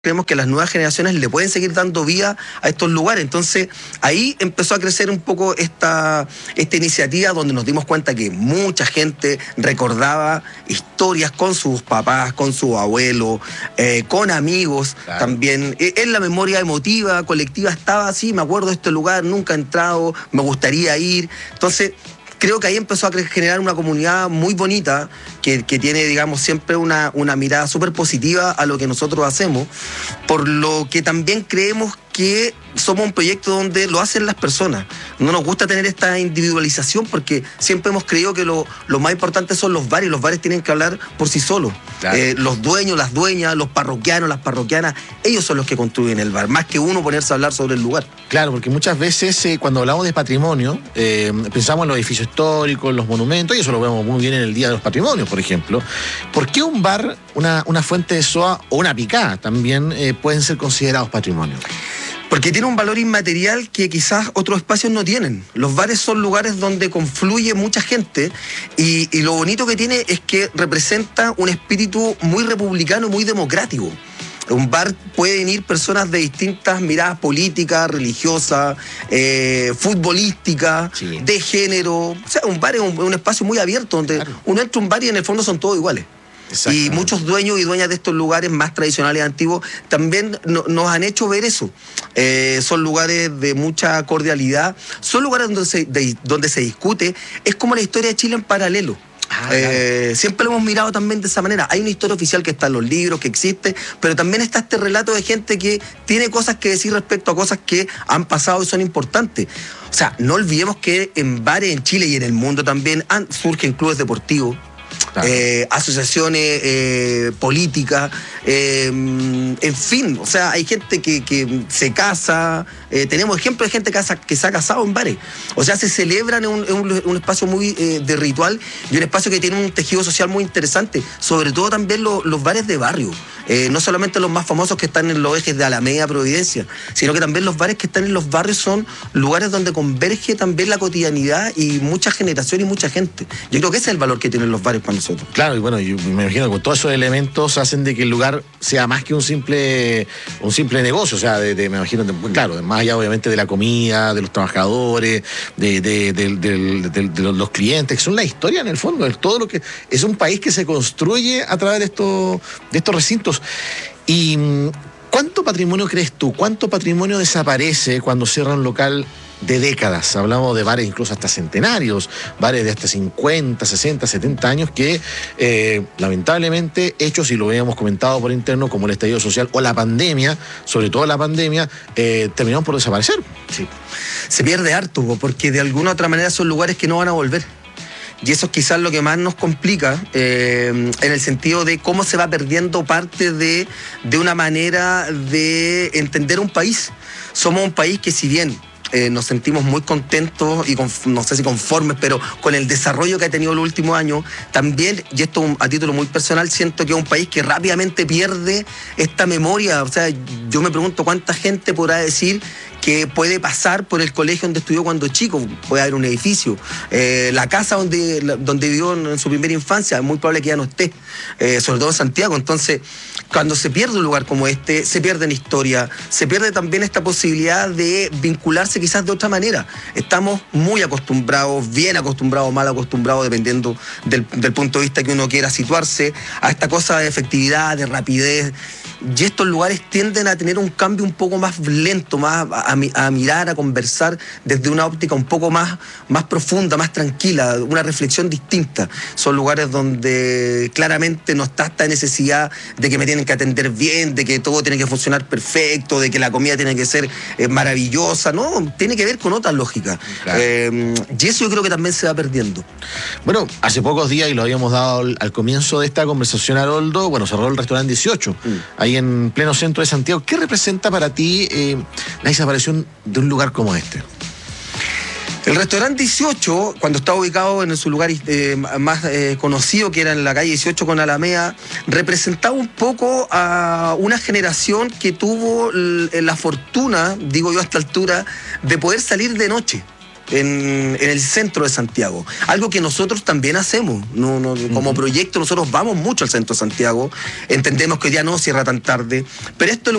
creemos que las nuevas generaciones le pueden seguir dando vida a estos lugares. Entonces, ahí empezó a crecer un poco esta iniciativa donde nos dimos cuenta que mucha gente recordaba historias con sus papás, con sus abuelos, con amigos. Claro. También. En la memoria emotiva, colectiva estaba así, me acuerdo de este lugar, nunca he entrado, me gustaría ir. Entonces, creo que ahí empezó a generar una comunidad muy bonita que tiene, digamos, siempre una mirada súper positiva a lo que nosotros hacemos, por lo que también creemos que somos un proyecto donde lo hacen las personas. No nos gusta tener esta individualización porque siempre hemos creído que lo más importante son los bares, y los bares tienen que hablar por sí solos. Claro. Los dueños, las dueñas, los parroquianos, las parroquianas, ellos son los que construyen el bar, más que uno ponerse a hablar sobre el lugar. Claro, porque muchas veces cuando hablamos de patrimonio, pensamos en los edificios históricos, los monumentos, y eso lo vemos muy bien en el Día de los Patrimonios, por ejemplo. ¿Por qué un bar, una fuente de soda o una picada también pueden ser considerados patrimonio? Porque tiene un valor inmaterial que quizás otros espacios no tienen. Los bares son lugares donde confluye mucha gente y lo bonito que tiene es que representa un espíritu muy republicano, muy democrático. Un bar pueden ir personas de distintas miradas políticas, religiosas, futbolísticas, sí, de género. O sea, un bar es un espacio muy abierto donde claro, uno entra a un bar y en el fondo son todos iguales. Y muchos dueños y dueñas de estos lugares más tradicionales, antiguos, también nos han hecho ver eso. Son lugares de mucha cordialidad, son lugares donde se discute. Es como la historia de Chile en paralelo. Claro. Siempre lo hemos mirado también de esa manera. Hay una historia oficial que está en los libros, que existe, pero también está este relato de gente que tiene cosas que decir respecto a cosas que han pasado y son importantes. O sea, no olvidemos que en bares en Chile y en el mundo también surgen clubes deportivos. Claro. Asociaciones políticas, en fin, o sea, hay gente que se casa, tenemos ejemplos de gente que se ha casado en bares, o sea, se celebran en un espacio muy de ritual y un espacio que tiene un tejido social muy interesante, sobre todo también los bares de barrio, no solamente los más famosos que están en los ejes de Alameda, Providencia, sino que también los bares que están en los barrios son lugares donde converge también la cotidianidad y mucha generación y mucha gente. Yo creo que ese es el valor que tienen los bares para nosotros. Claro, y bueno, yo me imagino que todos esos elementos hacen de que el lugar sea más que un simple negocio, o sea, me imagino, claro, más allá obviamente de la comida, de los trabajadores, de los clientes, que son la historia en el fondo, de todo lo que es un país que se construye a través de estos recintos. Y ¿cuánto patrimonio crees tú? ¿Cuánto patrimonio desaparece cuando cierra un local de décadas? Hablamos de bares incluso hasta centenarios, bares de hasta 50, 60, 70 años que lamentablemente hechos, y lo habíamos comentado por interno, como el estallido social o la pandemia, sobre todo la pandemia, terminaron por desaparecer. Sí. Se pierde harto, porque de alguna u otra manera son lugares que no van a volver. Y eso es quizás lo que más nos complica, en el sentido de cómo se va perdiendo parte de una manera de entender un país. Somos un país que, si bien nos sentimos muy contentos y no sé si conformes, pero con el desarrollo que ha tenido los últimos años, también, y esto a título muy personal, siento que es un país que rápidamente pierde esta memoria. O sea, yo me pregunto cuánta gente podrá decir que puede pasar por el colegio donde estudió cuando chico. Puede haber un edificio, la casa donde vivió en su primera infancia, es muy probable que ya no esté, sobre todo en Santiago. Entonces, cuando se pierde un lugar como este, se pierde en historia, se pierde también esta posibilidad de vincularse quizás de otra manera. Estamos muy acostumbrados, bien acostumbrados, mal acostumbrados, dependiendo del punto de vista que uno quiera situarse, a esta cosa de efectividad, de rapidez. Y estos lugares tienden a tener un cambio un poco más lento, más a mirar, a conversar desde una óptica un poco más profunda, más tranquila, una reflexión distinta. Son lugares donde claramente no está esta necesidad de que me tienen que atender bien, de que todo tiene que funcionar perfecto, de que la comida tiene que ser maravillosa. No, tiene que ver con otra lógica. Claro. Y eso yo creo que también se va perdiendo. Bueno, hace pocos días, y lo habíamos dado al comienzo de esta conversación, Haroldo, bueno, cerró el restaurante 18. Ahí en pleno centro de Santiago. ¿Qué representa para ti la desaparición de un lugar como este? El restaurante 18, cuando estaba ubicado en su lugar más conocido, que era en la calle 18 con Alameda, representaba un poco a una generación que tuvo la fortuna, digo yo a esta altura, de poder salir de noche. en el centro de Santiago. Algo que nosotros también hacemos. Como proyecto nosotros vamos mucho al centro de Santiago. Entendemos que hoy día no cierra tan tarde, pero esto